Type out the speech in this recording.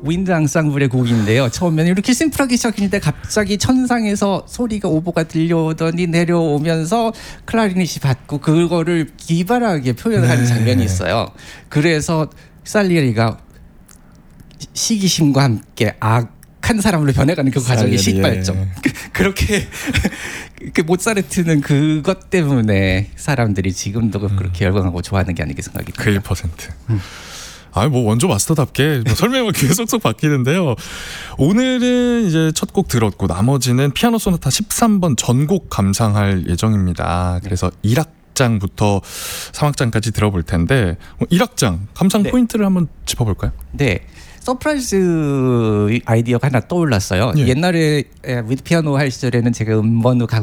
윈드 앙상블의 곡인데요. 처음에는 이렇게 심플하게 시작했는데 갑자기 천상에서 소리가 오보가 들려오더니 내려오면서 클라리넷이 받고 그거를 기발하게 표현을 하는 장면이 있어요. 그래서 살리에리가 시기심과 함께 악한 사람으로 변해가는 그 과정이 식발점. 그렇게 그 모차르트는 그것 때문에 사람들이 지금도 그렇게 열광하고 좋아하는 게 아닌가 생각이 듭니다. 그 1%. 뭐 원조 마스터답게 설명은 계속 바뀌는데요. 오늘은 이제 첫 곡 들었고 나머지는 피아노 소나타 13번 전곡 감상할 예정입니다. 그래서 1악장부터 3악장까지 들어볼 텐데 1악장 감상 포인트를 한번 짚어볼까요? 네. 서프라이즈 아이디어가 하나 떠올랐어요. 옛날에 위드 피아노 할 시절에는 제가 음원을